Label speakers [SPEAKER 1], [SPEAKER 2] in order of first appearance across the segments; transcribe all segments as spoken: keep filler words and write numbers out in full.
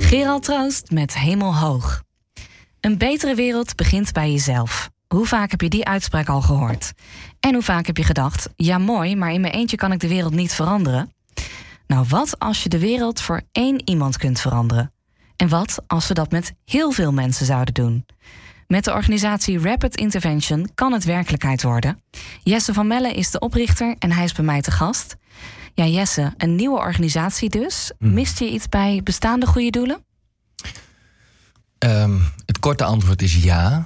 [SPEAKER 1] Gerald Troost met Hemelhoog. Een betere wereld begint bij jezelf. Hoe vaak heb je die uitspraak al gehoord? En hoe vaak heb je gedacht, ja mooi, maar in mijn eentje kan ik de wereld niet veranderen? Nou, wat als je de wereld voor één iemand kunt veranderen? En wat als we dat met heel veel mensen zouden doen? Met de organisatie Rapid Intervention kan het werkelijkheid worden. Jesse van Melle is de oprichter en hij is bij mij te gast. Ja, Jesse, een nieuwe organisatie dus.
[SPEAKER 2] Mm.
[SPEAKER 1] Mist je iets bij bestaande goede doelen?
[SPEAKER 2] Um, het korte antwoord is ja.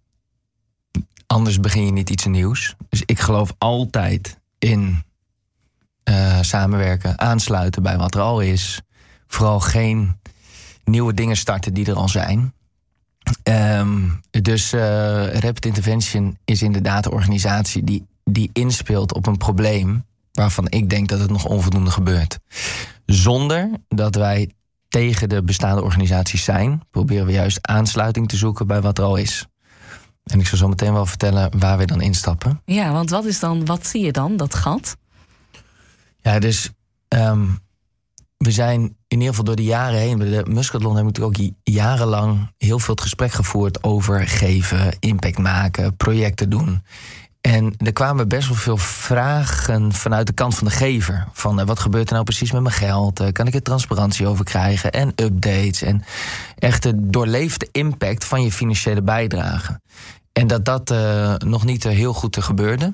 [SPEAKER 2] Anders begin je niet iets nieuws. Dus ik geloof altijd in uh, samenwerken, aansluiten bij wat er al is. Vooral geen nieuwe dingen starten die er al zijn. Um, dus uh, Rapid Intervention is inderdaad een organisatie die, die inspeelt op een probleem waarvan ik denk dat het nog onvoldoende gebeurt. Zonder dat wij tegen de bestaande organisaties zijn, proberen we juist aansluiting te zoeken bij wat er al is. En ik zal zo meteen wel vertellen waar we dan instappen.
[SPEAKER 1] Ja, want wat is dan, wat zie je dan, dat gat?
[SPEAKER 2] Ja, dus um, we zijn in ieder geval door de jaren heen, bij de Muscatlon hebben we natuurlijk ook jarenlang heel veel het gesprek gevoerd over geven, impact maken, projecten doen. En er kwamen best wel veel vragen vanuit de kant van de gever. Van uh, wat gebeurt er nou precies met mijn geld? Uh, kan ik er transparantie over krijgen? En updates. En echt de doorleefde impact van je financiële bijdrage. En dat dat uh, nog niet uh, heel goed uh, gebeurde.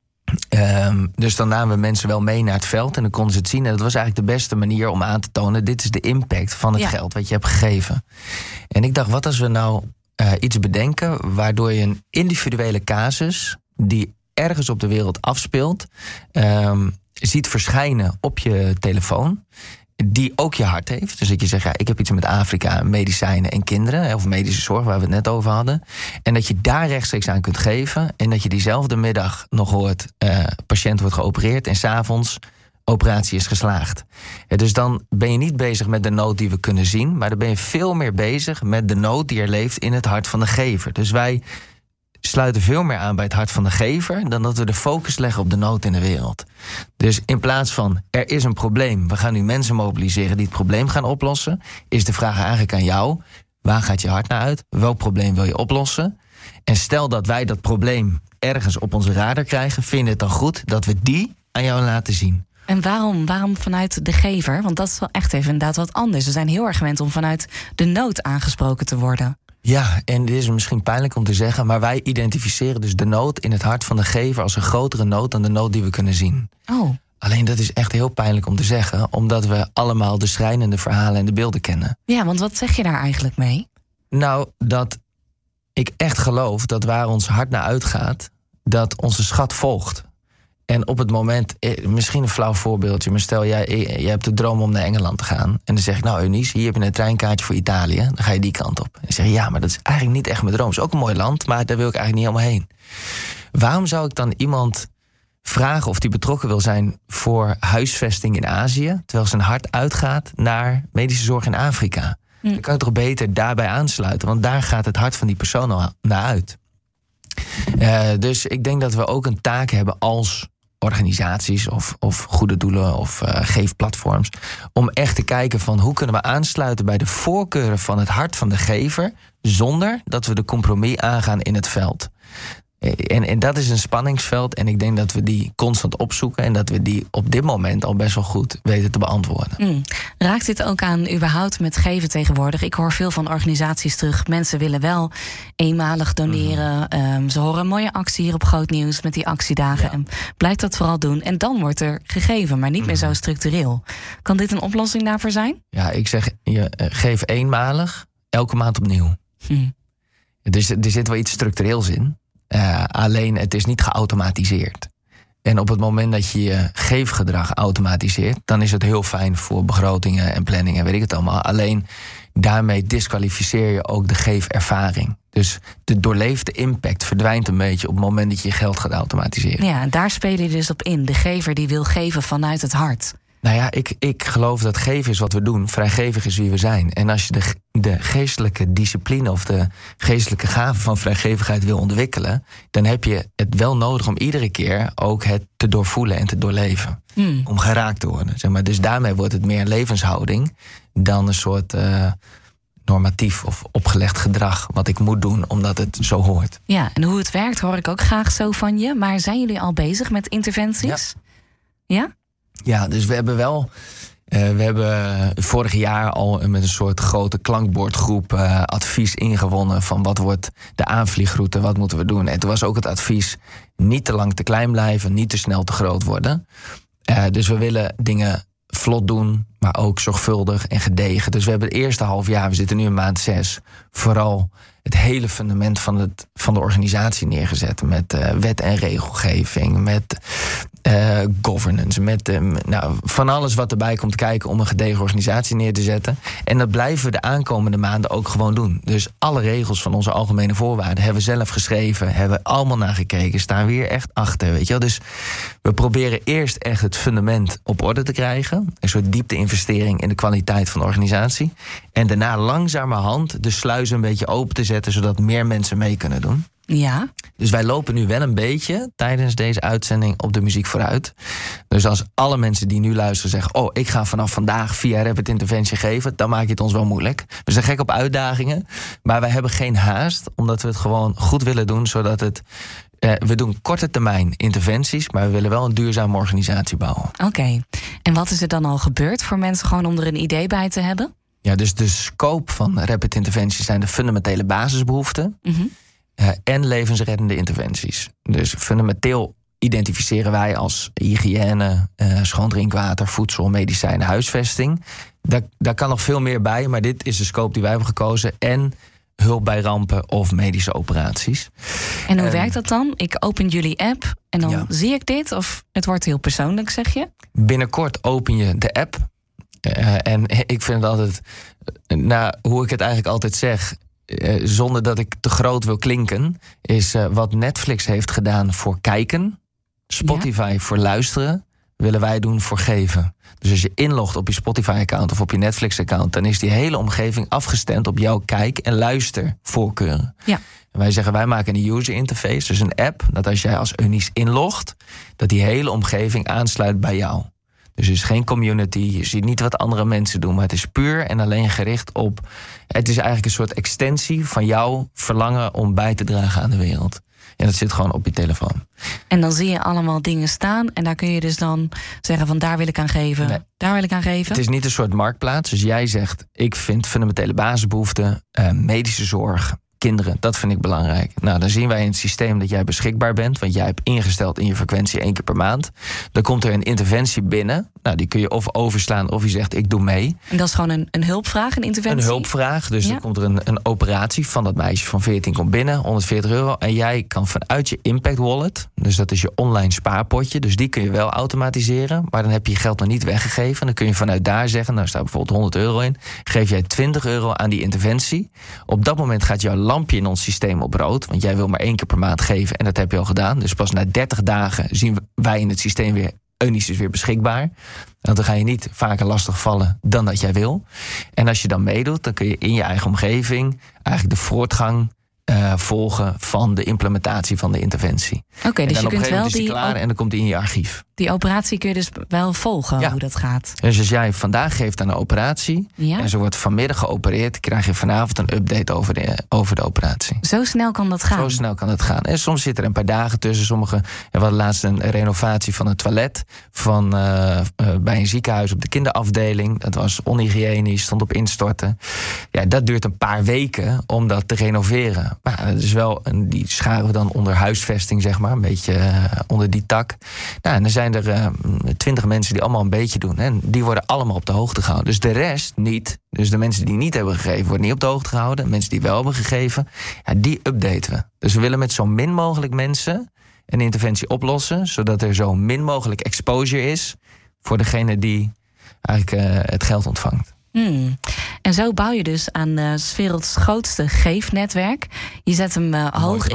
[SPEAKER 2] Um, dus dan namen we mensen wel mee naar het veld en dan konden ze het zien. En dat was eigenlijk de beste manier om aan te tonen, dit is de impact van het ja. geld wat je hebt gegeven. En ik dacht, wat als we nou uh, iets bedenken waardoor je een individuele casus die ergens op de wereld afspeelt, um, ziet verschijnen op je telefoon, die ook je hart heeft. Dus dat je zegt, ja, ik heb iets met Afrika, medicijnen en kinderen, of medische zorg, waar we het net over hadden. En dat je daar rechtstreeks aan kunt geven. En dat je diezelfde middag nog hoort, uh, patiënt wordt geopereerd en 's avonds operatie is geslaagd. Ja, dus dan ben je niet bezig met de nood die we kunnen zien, maar dan ben je veel meer bezig met de nood die er leeft in het hart van de gever. Dus wij sluiten veel meer aan bij het hart van de gever dan dat we de focus leggen op de nood in de wereld. Dus in plaats van er is een probleem, we gaan nu mensen mobiliseren die het probleem gaan oplossen, is de vraag eigenlijk aan jou, waar gaat je hart naar uit? Welk probleem wil je oplossen? En stel dat wij dat probleem ergens op onze radar krijgen, vind je het dan goed dat we die aan jou laten zien?
[SPEAKER 1] En waarom, waarom vanuit de gever? Want dat is wel echt even inderdaad wat anders. We zijn heel erg gewend om vanuit de nood aangesproken te worden.
[SPEAKER 2] Ja, en dit is misschien pijnlijk om te zeggen, maar wij identificeren dus de nood in het hart van de gever als een grotere nood dan de nood die we kunnen zien.
[SPEAKER 1] Oh.
[SPEAKER 2] Alleen dat is echt heel pijnlijk om te zeggen, omdat we allemaal de schrijnende verhalen en de beelden kennen.
[SPEAKER 1] Ja, want wat zeg je daar eigenlijk mee?
[SPEAKER 2] Nou, dat ik echt geloof dat waar ons hart naar uitgaat, dat onze schat volgt. En op het moment, misschien een flauw voorbeeldje, maar stel jij, jij hebt de droom om naar Engeland te gaan. En dan zeg ik, nou Eunice, hier heb je een treinkaartje voor Italië. Dan ga je die kant op. En dan zeg je, ja, maar dat is eigenlijk niet echt mijn droom. Het is ook een mooi land, maar daar wil ik eigenlijk niet helemaal heen. Waarom zou ik dan iemand vragen of die betrokken wil zijn voor huisvesting in Azië, terwijl zijn hart uitgaat naar medische zorg in Afrika? Hm. Dan kan je toch beter daarbij aansluiten, want daar gaat het hart van die persoon al naar uit. Uh, dus ik denk dat we ook een taak hebben als organisaties of, of goede doelen of uh, geefplatforms, om echt te kijken van hoe kunnen we aansluiten bij de voorkeuren van het hart van de gever, zonder dat we de compromis aangaan in het veld. En, en dat is een spanningsveld en ik denk dat we die constant opzoeken en dat we die op dit moment al best wel goed weten te beantwoorden.
[SPEAKER 1] Mm. Raakt dit ook aan überhaupt met geven tegenwoordig? Ik hoor veel van organisaties terug. Mensen willen wel eenmalig doneren. Mm. Um, ze horen een mooie actie hier op Groot Nieuws met die actiedagen. Ja. En blijkt dat vooral doen. En dan wordt er gegeven, maar niet mm. meer zo structureel. Kan dit een oplossing daarvoor zijn?
[SPEAKER 2] Ja, ik zeg, je uh, geef eenmalig, elke maand opnieuw. Mm. Dus er zit wel iets structureels in. Uh, alleen het is niet geautomatiseerd. En op het moment dat je je geefgedrag automatiseert, dan is het heel fijn voor begrotingen en planningen, weet ik het allemaal. Alleen daarmee disqualificeer je ook de geefervaring. Dus de doorleefde impact verdwijnt een beetje op het moment dat je je geld gaat automatiseren.
[SPEAKER 1] Ja, daar speel je dus op in. De gever die wil geven vanuit het hart.
[SPEAKER 2] Nou ja, ik, ik geloof dat geven is wat we doen. Vrijgevig is wie we zijn. En als je de, de geestelijke discipline of de geestelijke gave van vrijgevigheid wil ontwikkelen, dan heb je het wel nodig om iedere keer ook het te doorvoelen en te doorleven. Hmm. Om geraakt te worden. Zeg maar. Dus daarmee wordt het meer een levenshouding dan een soort uh, normatief of opgelegd gedrag wat ik moet doen omdat het zo hoort.
[SPEAKER 1] Ja, en hoe het werkt hoor ik ook graag zo van je. Maar zijn jullie al bezig met interventies? Ja? Ja,
[SPEAKER 2] ja dus we hebben wel... Uh, we hebben vorig jaar al met een soort grote klankbordgroep uh, advies ingewonnen van wat wordt de aanvliegroute, wat moeten we doen. En toen was ook het advies niet te lang te klein blijven, niet te snel te groot worden. Uh, dus we willen dingen vlot doen, maar ook zorgvuldig en gedegen. Dus we hebben het eerste half jaar, we zitten nu in maand zes, vooral het hele fundament van, het, van de organisatie neergezet. Met uh, wet en regelgeving, met uh, governance, met uh, nou, van alles wat erbij komt kijken om een gedegen organisatie neer te zetten. En dat blijven we de aankomende maanden ook gewoon doen. Dus alle regels van onze algemene voorwaarden hebben we zelf geschreven, hebben we allemaal naar gekeken, staan we hier echt achter. Weet je wel? Dus we proberen eerst echt het fundament op orde te krijgen. Een soort diepte-investering in de kwaliteit van de organisatie. En daarna langzamerhand de sluizen een beetje open te zetten, zodat meer mensen mee kunnen doen.
[SPEAKER 1] Ja.
[SPEAKER 2] Dus wij lopen nu wel een beetje tijdens deze uitzending op de muziek vooruit. Dus als alle mensen die nu luisteren zeggen, oh, ik ga vanaf vandaag via Rapid Interventie geven, dan maak je het ons wel moeilijk. We zijn gek op uitdagingen, maar wij hebben geen haast, omdat we het gewoon goed willen doen, zodat het... Uh, we doen korte termijn interventies, maar we willen wel een duurzame organisatie bouwen.
[SPEAKER 1] Oké. Okay. En wat is er dan al gebeurd voor mensen gewoon om er een idee bij te hebben?
[SPEAKER 2] Ja, dus de scope van Rapid Interventies zijn de fundamentele basisbehoeften mm-hmm. uh, en levensreddende interventies. Dus fundamenteel identificeren wij als hygiëne, uh, schoon drinkwater, voedsel, medicijnen, huisvesting. Daar, daar kan nog veel meer bij, maar dit is de scope die wij hebben gekozen. En hulp bij rampen of medische operaties.
[SPEAKER 1] En hoe uh, werkt dat dan? Ik open jullie app en dan ja. zie ik dit? Of het wordt heel persoonlijk, zeg je?
[SPEAKER 2] Binnenkort open je de app. Uh, en ik vind het altijd... Nou, hoe ik het eigenlijk altijd zeg, uh, zonder dat ik te groot wil klinken, is uh, wat Netflix heeft gedaan voor kijken, Spotify ja. voor luisteren, willen wij doen voor geven. Dus als je inlogt op je Spotify-account of op je Netflix-account, dan is die hele omgeving afgestemd op jouw kijk- en luistervoorkeuren.
[SPEAKER 1] Ja.
[SPEAKER 2] En wij zeggen, wij maken een user interface, dus een app, dat als jij als Eunice inlogt, dat die hele omgeving aansluit bij jou. Dus het is geen community, je ziet niet wat andere mensen doen, maar het is puur en alleen gericht op... Het is eigenlijk een soort extensie van jouw verlangen om bij te dragen aan de wereld. En dat zit gewoon op je telefoon.
[SPEAKER 1] En dan zie je allemaal dingen staan en daar kun je dus dan zeggen van daar wil ik aan geven, nee. daar wil ik aan geven.
[SPEAKER 2] Het is niet een soort marktplaats. Dus jij zegt, ik vind fundamentele basisbehoeften, uh, medische zorg, kinderen, dat vind ik belangrijk. Nou, dan zien wij in het systeem dat jij beschikbaar bent, want jij hebt ingesteld in je frequentie één keer per maand. Dan komt er een interventie binnen. Nou, die kun je of overslaan of je zegt, ik doe mee.
[SPEAKER 1] En dat is gewoon een, een hulpvraag, een interventie?
[SPEAKER 2] Een hulpvraag, dus ja. dan komt er een, een operatie van dat meisje van veertien komt binnen, honderdveertig euro. En jij kan vanuit je Impact Wallet, dus dat is je online spaarpotje, dus die kun je wel automatiseren, maar dan heb je je geld nog niet weggegeven. Dan kun je vanuit daar zeggen, nou staat bijvoorbeeld honderd euro in, geef jij twintig euro aan die interventie. Op dat moment gaat jouw lampje in ons systeem op rood, want jij wil maar één keer per maand geven en dat heb je al gedaan. Dus pas na dertig dagen zien wij in het systeem weer, Eunice is weer beschikbaar. Want dan ga je niet vaker lastig vallen dan dat jij wil. En als je dan meedoet, dan kun je in je eigen omgeving eigenlijk de voortgang uh, volgen van de implementatie van de interventie.
[SPEAKER 1] Oké, okay, dus je kunt wel die
[SPEAKER 2] klaar en dan komt die in je archief.
[SPEAKER 1] Die operatie kun je dus wel volgen, ja. hoe dat gaat.
[SPEAKER 2] Dus als jij vandaag geeft aan een operatie, ja. en ze wordt vanmiddag geopereerd, krijg je vanavond een update over de, over de operatie.
[SPEAKER 1] Zo snel kan dat gaan?
[SPEAKER 2] Zo snel kan het gaan. En soms zit er een paar dagen tussen. Sommige, we hadden laatst een renovatie van een toilet van, uh, uh, bij een ziekenhuis op de kinderafdeling. Dat was onhygiënisch, stond op instorten. Ja, dat duurt een paar weken om dat te renoveren. Maar dat is wel, een, die scharen we dan onder huisvesting, zeg maar, een beetje uh, onder die tak. Nou, en dan zijn er twintig uh, mensen die allemaal een beetje doen. En die worden allemaal op de hoogte gehouden. Dus de rest niet. Dus de mensen die niet hebben gegeven, worden niet op de hoogte gehouden. De mensen die wel hebben gegeven, ja, die updaten we. Dus we willen met zo min mogelijk mensen een interventie oplossen, zodat er zo min mogelijk exposure is voor degene die eigenlijk uh, het geld ontvangt.
[SPEAKER 1] Hmm. En zo bouw je dus aan uh, 's werelds grootste geefnetwerk. Je zet hem uh, hoog in.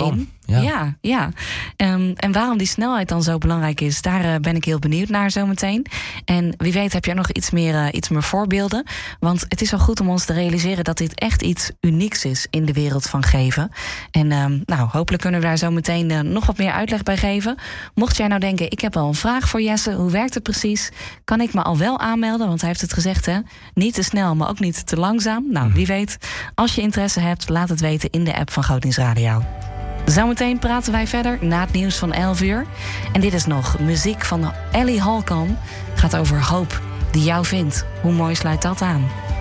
[SPEAKER 2] Ja,
[SPEAKER 1] ja. ja. Um, en waarom die snelheid dan zo belangrijk is, daar uh, ben ik heel benieuwd naar zometeen. En wie weet heb jij nog iets meer, uh, iets meer voorbeelden. Want het is wel goed om ons te realiseren dat dit echt iets unieks is in de wereld van geven. En um, nou, hopelijk kunnen we daar zo meteen uh, nog wat meer uitleg bij geven. Mocht jij nou denken, ik heb wel een vraag voor Jesse, hoe werkt het precies? Kan ik me al wel aanmelden? Want hij heeft het gezegd, hè? Niet te snel, maar ook niet te langzaam. Nou, wie weet, als je interesse hebt, laat het weten in de app van Groot Nieuws Radio. Zometeen praten wij verder na het nieuws van elf uur. En dit is nog muziek van Ellie Halkan. Gaat over hoop die jou vindt. Hoe mooi sluit dat aan?